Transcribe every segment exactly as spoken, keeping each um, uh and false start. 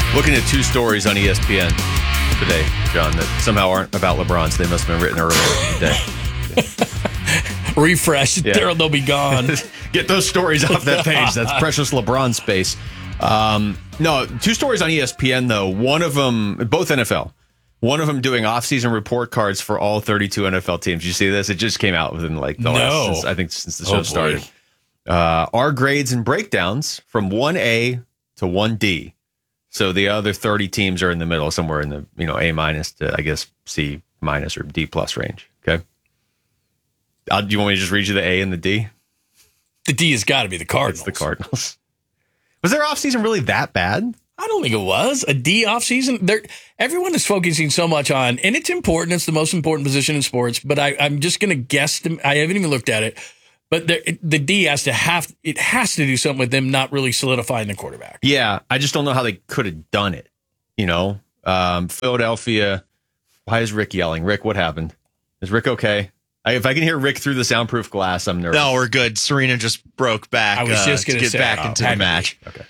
Looking at two stories on E S P N today, John, that somehow aren't about LeBron, so they must have been written earlier today. Refresh. Yeah. They'll, they'll be gone. Get those stories off that page. That's precious LeBron space. Um, no, two stories on E S P N, though. One of them, both N F L. One of them doing off-season report cards for all thirty-two N F L teams. You see this? It just came out within like the no. last, since, I think since the show oh, started. Uh, our grades and breakdowns from one A to one D. So the other thirty teams are in the middle, somewhere in the, you know, A minus to, I guess, C minus or D plus range. Okay. Uh, do you want me to just read you the A and the D? The D has got to be the Cardinals. It's the Cardinals. Was their offseason really that bad? I don't think it was. A D offseason? There, everyone is focusing so much on, and it's important. It's the most important position in sports, but I, I'm just going to guess them. I haven't even looked at it. But the, the D has to have, it has to do something with them not really solidifying the quarterback. Yeah, I just don't know how they could have done it. You know, um, Philadelphia. Why is Rick yelling? Rick, what happened? Is Rick okay? I, if I can hear Rick through the soundproof glass, I'm nervous. No, we're good. Serena just broke back. I was uh, just going to to get back oh, into the match. Okay.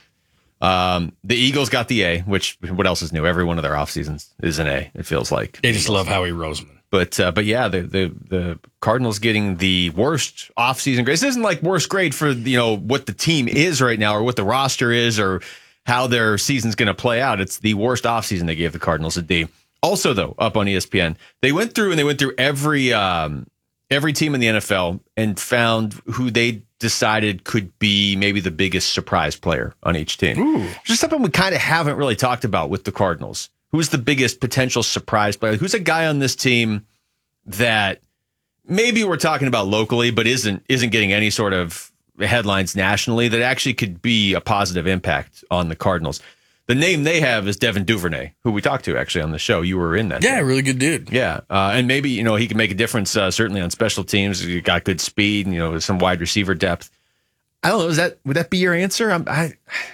Um, the Eagles got the A, which what else is new? Every one of their off seasons is an A. It feels like they just love Howie Roseman. But uh, but yeah, the, the the Cardinals getting the worst offseason grade. This isn't like worst grade for, you know, what the team is right now or what the roster is or how their season's going to play out. It's the worst offseason they gave the Cardinals a D. Also, though, up on E S P N, they went through and they went through every um, every team in the N F L and found who they decided could be maybe the biggest surprise player on each team. Ooh. Just something we kind of haven't really talked about with the Cardinals. Who's the biggest potential surprise player? Who's a guy on this team that maybe we're talking about locally, but isn't isn't getting any sort of headlines nationally that actually could be a positive impact on the Cardinals? The name they have is Devin Duvernay, who we talked to actually on the show. You were in that. Yeah, show. really good dude. Yeah, uh, and maybe, you know, he can make a difference, uh, certainly on special teams. He got good speed, and, you know, some wide receiver depth. I don't know. Is that would that be your answer? I'm, I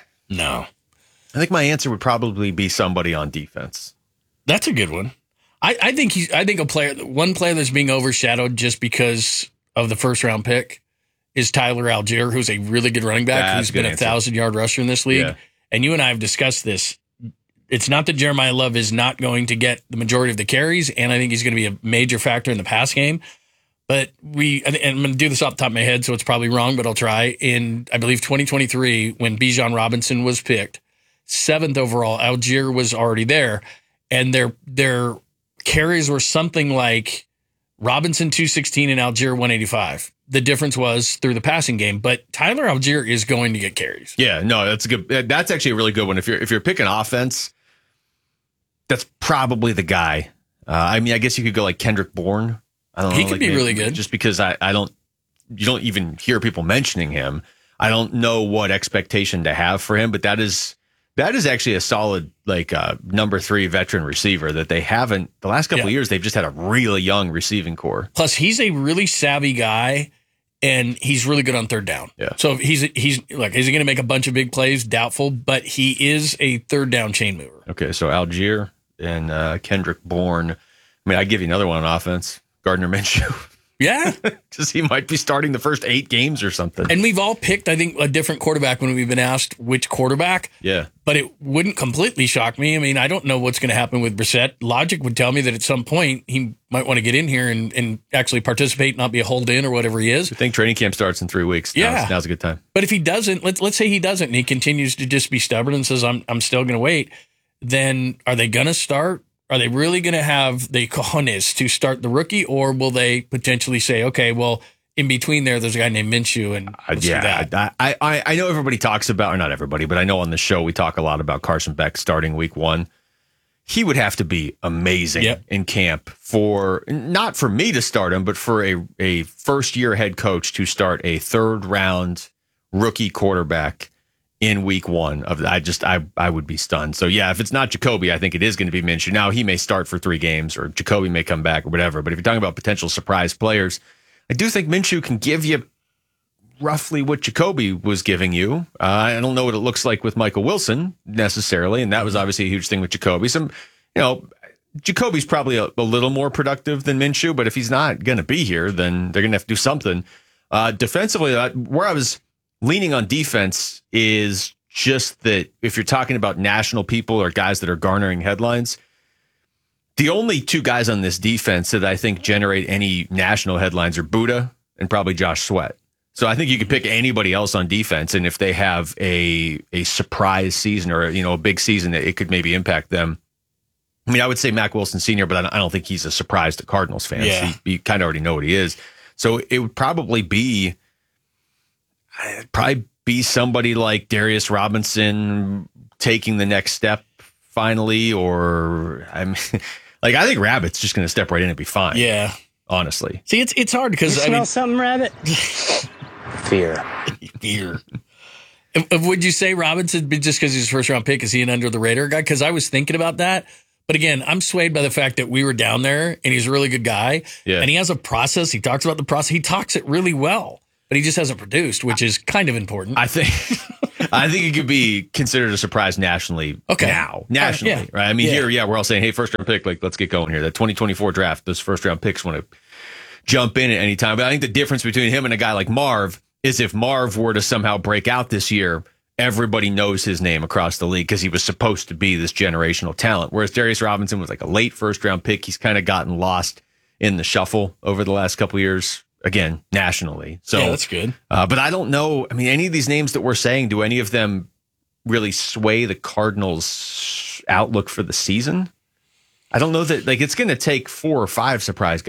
no. I think my answer would probably be somebody on defense. That's a good one. I, I think he's. I think a player, one player that's being overshadowed just because of the first round pick is Tyler Algier, who's a really good running back. That's who's been a answer. thousand yard rusher in this league. Yeah. And you and I have discussed this. It's not that Jeremiah Love is not going to get the majority of the carries, and I think he's going to be a major factor in the pass game. But we, and I'm going to do this off the top of my head, so it's probably wrong, but I'll try. In, I believe, twenty twenty-three, when Bijan Robinson was picked, seventh overall, Algier was already there. And their their carries were something like Robinson two sixteen and Algier one eighty-five. The difference was through the passing game, but Tyler Algier is going to get carries. Yeah, no, that's a good. That's actually a really good one. If you're if you're picking offense, that's probably the guy. Uh, I mean, I guess you could go like Kendrick Bourne. I don't know. He could like be maybe, really good, just because I, I don't. You don't even hear people mentioning him. I don't know what expectation to have for him, but that is that is actually a solid like uh, number three veteran receiver that they haven't. The last couple Yeah. of years, they've just had a really young receiving core. Plus, he's a really savvy guy, and he's really good on third down. Yeah. So he's he's like, is he going to make a bunch of big plays? Doubtful, but he is a third down chain mover. Okay, so Algier and uh, Kendrick Bourne. I mean, I'd give you another one on offense. Gardner Minshew. Yeah. Because he might be starting the first eight games or something. And we've all picked, I think, a different quarterback when we've been asked which quarterback. Yeah. But it wouldn't completely shock me. I mean, I don't know what's going to happen with Brissett. Logic would tell me that at some point he might want to get in here and, and actually participate, not be a hold in or whatever he is. I think training camp starts in three weeks. Yeah. Now's, now's a good time. But if he doesn't, let's let's say he doesn't, and he continues to just be stubborn and says, I'm I'm still going to wait, then are they going to start? Are they really going to have the cojones to start the rookie, or will they potentially say, okay, well, in between there, there's a guy named Minshew, and Uh, yeah, I, I I know everybody talks about, or not everybody, but I know on the show we talk a lot about Carson Beck starting week one. He would have to be amazing Yep. in camp for, not for me to start him, but for a, a first-year head coach to start a third-round rookie quarterback in week one. Of I just I I would be stunned. So yeah, if it's not Jacoby, I think it is going to be Minshew. Now he may start for three games, or Jacoby may come back, or whatever. But if you're talking about potential surprise players, I do think Minshew can give you roughly what Jacoby was giving you. Uh, I don't know what it looks like with Michael Wilson necessarily, and that was obviously a huge thing with Jacoby. Some, you know, Jacoby's probably a, a little more productive than Minshew, but if he's not going to be here, then they're going to have to do something. Uh, defensively, uh, where I was leaning on defense is just that if you're talking about national people or guys that are garnering headlines, the only two guys on this defense that I think generate any national headlines are Buddha and probably Josh Sweat. So I think you could pick anybody else on defense, and if they have a a surprise season or you know a big season, it could maybe impact them. I mean, I would say Mack Wilson Senior, but I don't, I don't think he's a surprise to Cardinals fans. Yeah. He, you kind of already know what he is. So it would probably be, it'd probably be somebody like Darius Robinson taking the next step finally, or I mean, like I think Rabbit's just going to step right in and be fine. Yeah. Honestly. See, it's it's hard because You I smell mean, something, Rabbit? Fear. fear. If- if- Would you say Robinson just because he's his first round pick? Is he an under the radar guy? Because I was thinking about that. But again, I'm swayed by the fact that we were down there and he's a really good guy. Yeah. And he has a process. He talks about the process. He talks it really well, but he just hasn't produced, which is kind of important. I think I think it could be considered a surprise nationally Okay. now. Nationally, Uh, yeah. right? I mean, Yeah. here, yeah, we're all saying, hey, first round pick, like, let's get going here. That twenty twenty-four draft, those first round picks want to jump in at any time. But I think the difference between him and a guy like Marv is if Marv were to somehow break out this year, everybody knows his name across the league because he was supposed to be this generational talent. Whereas Darius Robinson was like a late first round pick. He's kind of gotten lost in the shuffle over the last couple of years, again, nationally. So yeah, that's good. Uh, but I don't know. I mean, any of these names that we're saying, do any of them really sway the Cardinals' outlook for the season? I don't know that, like, it's going to take four or five surprise guys.